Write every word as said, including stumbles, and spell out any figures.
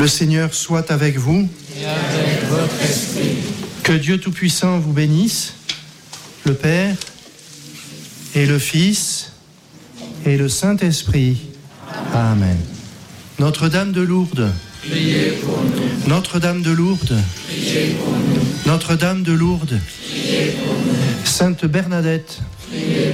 Le Seigneur soit avec vous. Et avec votre esprit. Que Dieu Tout-Puissant vous bénisse, le Père et le Fils et le Saint-Esprit. Amen. Notre-Dame de Lourdes, Priez pour nous. Notre-Dame de Lourdes, Priez pour nous. Notre-Dame de Lourdes, Priez pour nous. Sainte Bernadette, Priez